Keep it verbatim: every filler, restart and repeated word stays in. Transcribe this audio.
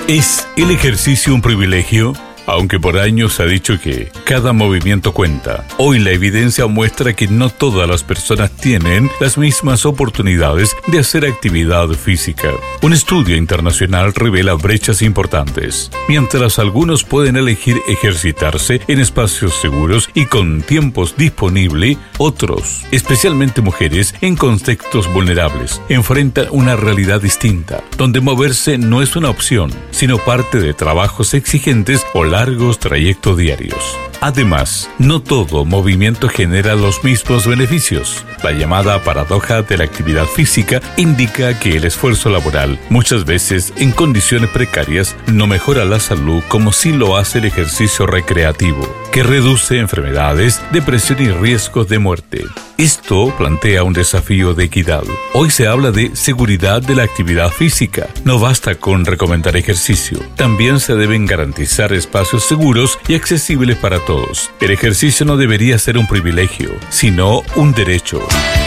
¿Es el ejercicio un privilegio? Aunque por años se ha dicho que cada movimiento cuenta, hoy la evidencia muestra que no todas las personas tienen las mismas oportunidades de hacer actividad física. Un estudio internacional revela brechas importantes. Mientras algunos pueden elegir ejercitarse en espacios seguros y con tiempos disponibles, otros, especialmente mujeres en contextos vulnerables, enfrentan una realidad distinta, donde moverse no es una opción, sino parte de trabajos exigentes o largos trayectos diarios. Además, no todo movimiento genera los mismos beneficios. La llamada paradoja de la actividad física indica que el esfuerzo laboral, muchas veces en condiciones precarias, no mejora la salud como sí lo hace el ejercicio recreativo, que reduce enfermedades, depresión y riesgos de muerte. Esto plantea un desafío de equidad. Hoy se habla de seguridad de la actividad física. No basta con recomendar ejercicio. También se deben garantizar espacios seguros y accesibles para todos. El ejercicio no debería ser un privilegio, sino un derecho.